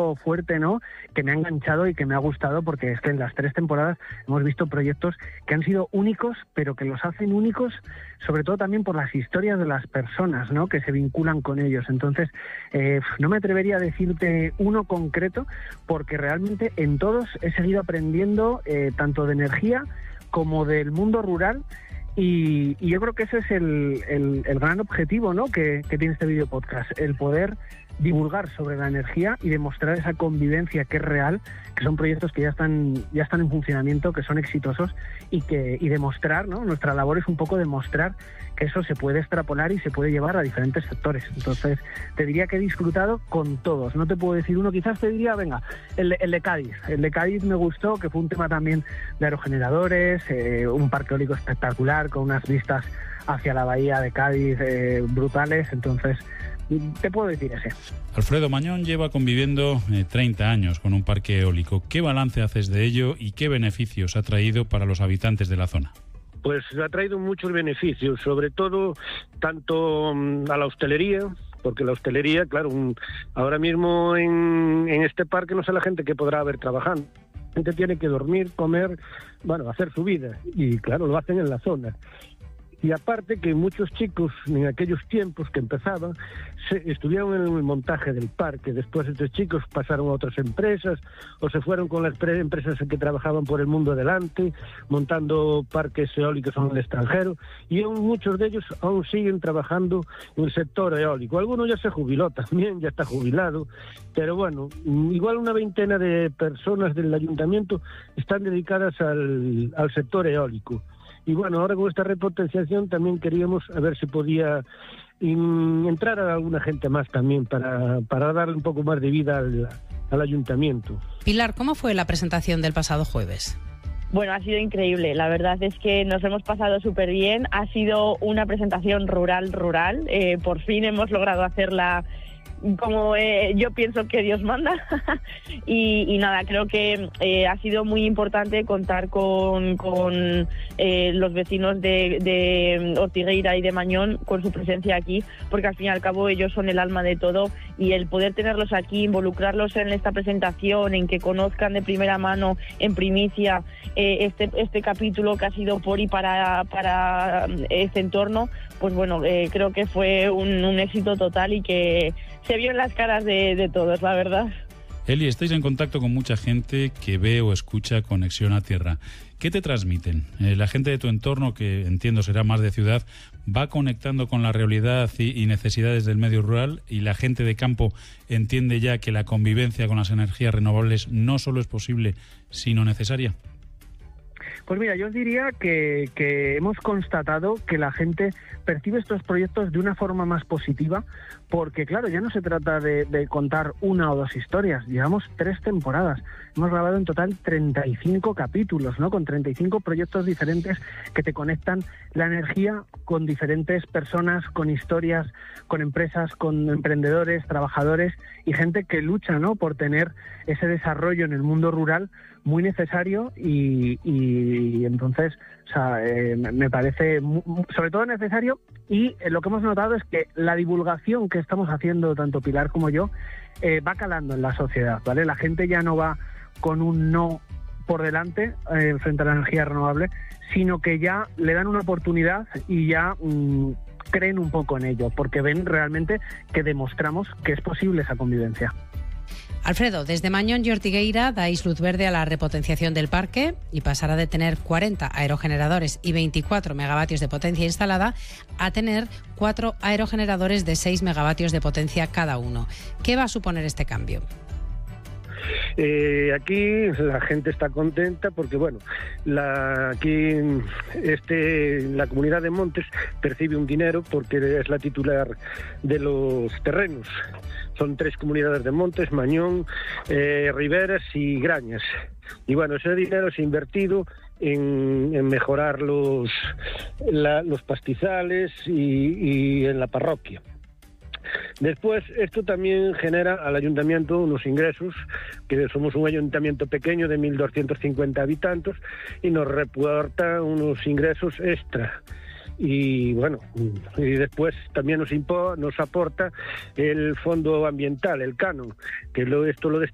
punto fuerte, ¿no?, que me ha enganchado y que me ha gustado, porque es que en las 3 temporadas hemos visto proyectos que han sido únicos, pero que los hacen únicos sobre todo también por las historias de las personas, ¿no?, que se vinculan con ellos. Entonces, no me atrevería a decirte uno concreto, porque realmente en todos he seguido aprendiendo tanto de energía como del mundo rural. Y yo creo que ese es el gran objetivo, ¿no?, que tiene este video podcast, el poder divulgar sobre la energía y demostrar esa convivencia que es real, que son proyectos que ya están en funcionamiento, que son exitosos y demostrar, ¿no?, nuestra labor es un poco demostrar que eso se puede extrapolar y se puede llevar a diferentes sectores. Entonces, te diría que he disfrutado con todos. No te puedo decir uno, quizás te diría, venga, el de Cádiz. El de Cádiz me gustó, que fue un tema también de aerogeneradores, un parque eólico espectacular con unas vistas hacia la bahía de Cádiz brutales. Entonces, te puedo decir ese. Alfredo Mañón lleva conviviendo 30 años con un parque eólico. ¿Qué balance haces de ello y qué beneficios ha traído para los habitantes de la zona? Pues ha traído muchos beneficios, sobre todo tanto a la hostelería, porque la hostelería, claro, ahora mismo en este parque no sé la gente que podrá haber trabajando. La gente tiene que dormir, comer, bueno, hacer su vida, y claro, lo hacen en la zona. Y aparte que muchos chicos en aquellos tiempos que empezaban estuvieron en el montaje del parque. Después estos chicos pasaron a otras empresas o se fueron con las empresas que trabajaban por el mundo adelante, montando parques eólicos en el extranjero, y muchos de ellos aún siguen trabajando en el sector eólico. Algunos ya se jubiló también, ya está jubilado, pero bueno, igual una veintena de personas del ayuntamiento están dedicadas al sector eólico. Y bueno, ahora con esta repotenciación también queríamos a ver si podía entrar a alguna gente más también para darle un poco más de vida al ayuntamiento. Pilar, ¿cómo fue la presentación del pasado jueves? Bueno, ha sido increíble. La verdad es que nos hemos pasado súper bien. Ha sido una presentación rural. Por fin hemos logrado hacerla como yo pienso que Dios manda. y nada, creo que ha sido muy importante contar con los vecinos de Ortigueira y de Mañón, con su presencia aquí, porque al fin y al cabo ellos son el alma de todo, y el poder tenerlos aquí, involucrarlos en esta presentación, en que conozcan de primera mano, en primicia, este capítulo que ha sido por y para este entorno, pues bueno, creo que fue un éxito total y que se vio en las caras de todos, la verdad. Eli, estáis en contacto con mucha gente que ve o escucha Conexión a Tierra. ¿Qué te transmiten? La gente de tu entorno, que entiendo será más de ciudad, va conectando con la realidad y necesidades del medio rural, y la gente de campo entiende ya que la convivencia con las energías renovables no solo es posible, sino necesaria. Pues mira, yo os diría que hemos constatado que la gente percibe estos proyectos de una forma más positiva, porque claro, ya no se trata de contar una o dos historias, llevamos 3 temporadas, hemos grabado en total 35 capítulos, ¿no?, con 35 proyectos diferentes que te conectan la energía con diferentes personas, con historias, con empresas, con emprendedores, trabajadores y gente que lucha, ¿no?, por tener ese desarrollo en el mundo rural muy necesario y entonces, o sea, me parece sobre todo necesario, y lo que hemos notado es que la divulgación que estamos haciendo tanto Pilar como yo va calando en la sociedad, ¿vale? La gente ya no va con un no por delante frente a la energía renovable, sino que ya le dan una oportunidad y ya creen un poco en ello, porque ven realmente que demostramos que es posible esa convivencia. Alfredo, desde Mañón y Ortigueira dais luz verde a la repotenciación del parque y pasará de tener 40 aerogeneradores y 24 megavatios de potencia instalada a tener 4 aerogeneradores de 6 megavatios de potencia cada uno. ¿Qué va a suponer este cambio? Aquí la gente está contenta porque, bueno, aquí la Comunidad de Montes percibe un dinero porque es la titular de los terrenos. Son 3 comunidades de Montes: Mañón, Riberas y Grañas. Y bueno, ese dinero es invertido en mejorar los pastizales y en la parroquia. Después, esto también genera al ayuntamiento unos ingresos, que somos un ayuntamiento pequeño de 1.250 habitantes, y nos reporta unos ingresos extra. Y bueno, y después también nos aporta el fondo ambiental, el canon, que esto lo